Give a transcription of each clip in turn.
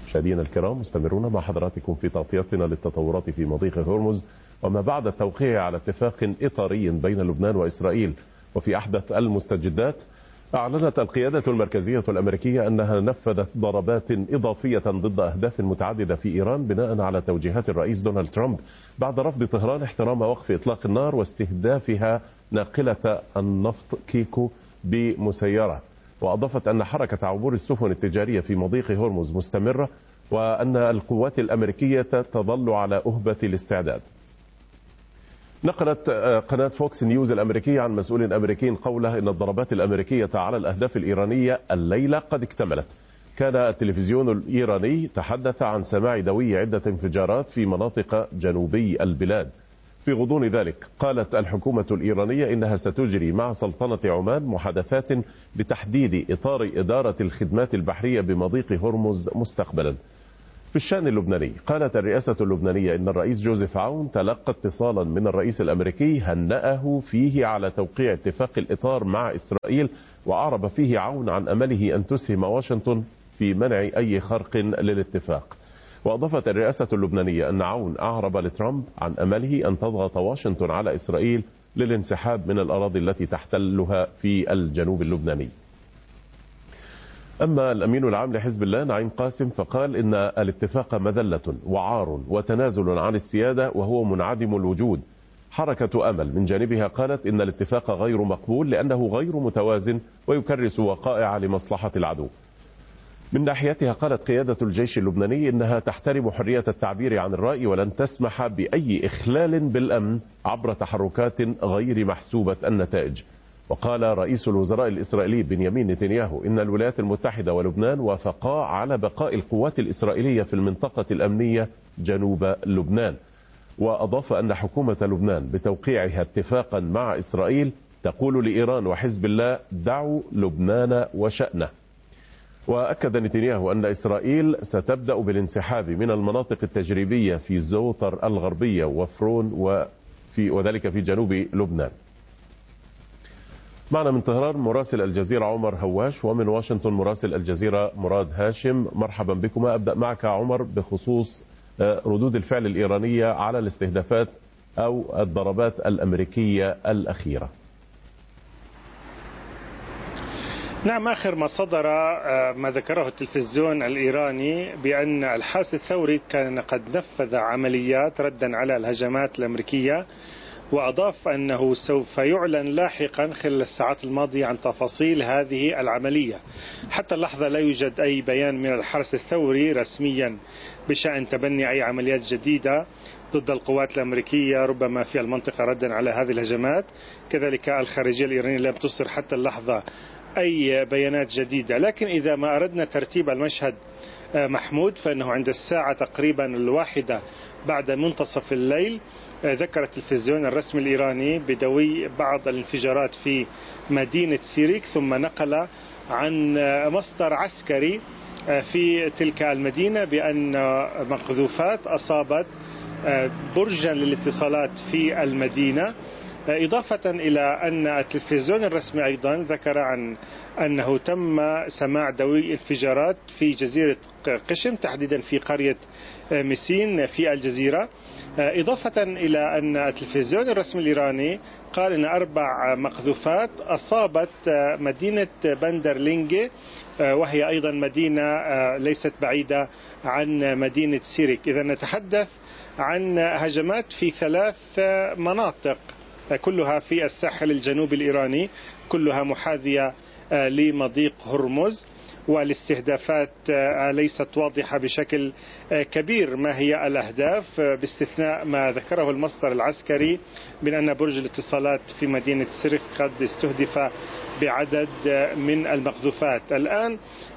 مشاهدينا الكرام، مستمرون مع حضراتكم في تغطيتنا للتطورات في مضيق هرمز وما بعد التوقيع على اتفاق إطاري بين لبنان وإسرائيل. وفي أحدث المستجدات، أعلنت القيادة المركزية الأمريكية أنها نفذت ضربات إضافية ضد أهداف متعددة في إيران بناء على توجيهات الرئيس دونالد ترامب بعد رفض طهران احترام وقف إطلاق النار واستهدافها ناقلة النفط كيكو بمسيرة. وأضافت أن حركة عبور السفن التجارية في مضيق هرمز مستمرة وأن القوات الأمريكية تظل على أهبة الاستعداد. نقلت قناة فوكس نيوز الأمريكية عن مسؤول أمريكي قوله إن الضربات الأمريكية على الأهداف الإيرانية الليلة قد اكتملت. كان التلفزيون الإيراني تحدث عن سماع دوي عدة انفجارات في مناطق جنوبي البلاد. في غضون ذلك، قالت الحكومة الإيرانية إنها ستجري مع سلطنة عمان محادثات بتحديد إطار إدارة الخدمات البحرية بمضيق هرمز مستقبلا. في الشأن اللبناني، قالت الرئاسة اللبنانية إن الرئيس جوزيف عون تلقى اتصالا من الرئيس الأمريكي هنأه فيه على توقيع اتفاق الإطار مع إسرائيل، وأعرب فيه عون عن أمله أن تسهم واشنطن في منع أي خرق للاتفاق. وأضافت الرئاسة اللبنانية أن عون أعرب لترامب عن أمله أن تضغط واشنطن على إسرائيل للانسحاب من الأراضي التي تحتلها في الجنوب اللبناني. أما الأمين العام لحزب الله نعيم قاسم فقال إن الاتفاق مذلة وعار وتنازل عن السيادة وهو منعدم الوجود. حركة أمل من جانبها قالت إن الاتفاق غير مقبول لأنه غير متوازن ويكرس وقائع لمصلحة العدو. من ناحيتها، قالت قيادة الجيش اللبناني إنها تحترم حرية التعبير عن الرأي ولن تسمح بأي إخلال بالأمن عبر تحركات غير محسوبة النتائج. وقال رئيس الوزراء الإسرائيلي بنيامين نتنياهو إن الولايات المتحدة ولبنان وافقا على بقاء القوات الإسرائيلية في المنطقة الأمنية جنوب لبنان. وأضاف أن حكومة لبنان بتوقيعها اتفاقا مع إسرائيل تقول لإيران وحزب الله دعوا لبنان وشأنه. وأكد نتنياهو أن إسرائيل ستبدأ بالانسحاب من المناطق التجريبية في زوطر الغربية وفرون وذلك في جنوب لبنان. معنا من طهران مراسل الجزيرة عمر هواش، ومن واشنطن مراسل الجزيرة مراد هاشم. مرحبا بكما. أبدأ معك عمر بخصوص ردود الفعل الإيرانية على الاستهدافات أو الضربات الأمريكية الأخيرة. نعم، آخر ما صدر ما ذكره التلفزيون الإيراني بأن الحرس الثوري كان قد نفذ عمليات ردا على الهجمات الأمريكية، وأضاف أنه سوف يعلن لاحقا خلال الساعات الماضية عن تفاصيل هذه العملية. حتى اللحظة لا يوجد أي بيان من الحرس الثوري رسميا بشأن تبني أي عمليات جديدة ضد القوات الأمريكية ربما في المنطقة ردا على هذه الهجمات. كذلك الخارجية الإيرانية لم تصدر حتى اللحظة أي بيانات جديدة. لكن إذا ما أردنا ترتيب المشهد محمود، فإنه عند الساعة تقريبا 1 بعد منتصف الليل ذكر التلفزيون الرسمي الإيراني بدوي بعض الانفجارات في مدينة سيريك، ثم نقل عن مصدر عسكري في تلك المدينة بأن مقذوفات أصابت برجا للاتصالات في المدينة. إضافة إلى أن التلفزيون الرسمي أيضا ذكر عن أنه تم سماع دوي انفجارات في جزيرة قشم، تحديدا في قرية مسين في الجزيرة. إضافة إلى أن التلفزيون الرسمي الإيراني قال أن 4 مقذوفات أصابت مدينة بندر لينجي، وهي أيضا مدينة ليست بعيدة عن مدينة سيريك. إذا نتحدث عن هجمات في 3 مناطق كلها في الساحل الجنوبي الإيراني، كلها محاذية لمضيق هرمز، والاستهدافات ليست واضحة بشكل كبير ما هي الأهداف، باستثناء ما ذكره المصدر العسكري من أن برج الاتصالات في مدينة سيرك قد استهدف بعدد من المقذوفات. الآن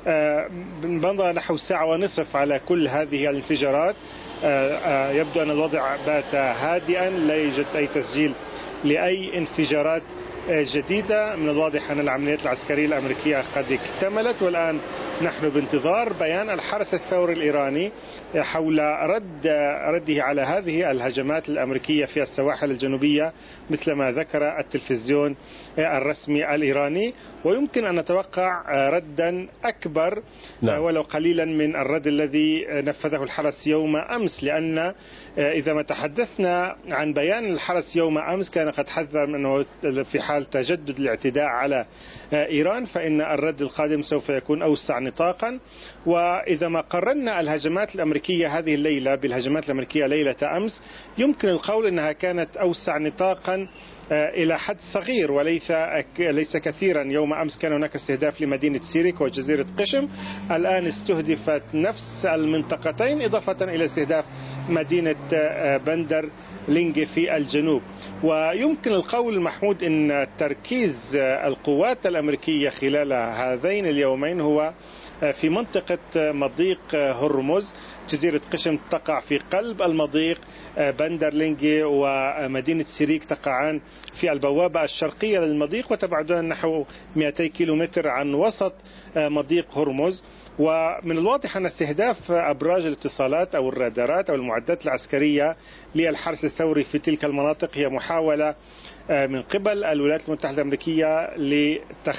مضى نحو 1.5 ساعة على كل هذه الانفجارات. يبدو أن الوضع بات هادئا، لا يوجد أي تسجيل لأي انفجارات جديدة. من الواضح أن العمليات العسكرية الأمريكية قد اكتملت، والآن نحن بانتظار بيان الحرس الثوري الإيراني حول رده على هذه الهجمات الأمريكية في السواحل الجنوبية مثل ما ذكر التلفزيون الرسمي الإيراني. ويمكن أن نتوقع ردا أكبر ولو قليلا من الرد الذي نفذه الحرس يوم أمس، لأن إذا ما تحدثنا عن بيان الحرس يوم أمس كان قد حذر منه في حال تجدد الاعتداء على إيران فإن الرد القادم سوف يكون أوسع نطاقا. وإذا ما قررنا الهجمات الأمريكية هذه الليلة بالهجمات الأمريكية ليلة أمس يمكن القول أنها كانت أوسع نطاقا إلى حد صغير وليس كثيرا. يوم أمس كان هناك استهداف لمدينة سيرك وجزيرة قشم، الآن استهدفت نفس المنطقتين إضافة إلى استهداف مدينة بندر لينجي في الجنوب. ويمكن القول محمود أن تركيز القوات الأمريكية خلال هذين اليومين هو في منطقة مضيق هرمز. جزيرة قشم تقع في قلب المضيق، بندر لينجي ومدينة سيريك تقعان في البوابة الشرقية للمضيق وتبعدان نحو 200 كيلومتر عن وسط مضيق هرمز. ومن الواضح أن استهداف أبراج الاتصالات أو الرادارات أو المعدات العسكرية للحرس الثوري في تلك المناطق هي محاولة من قبل الولايات المتحدة الأمريكية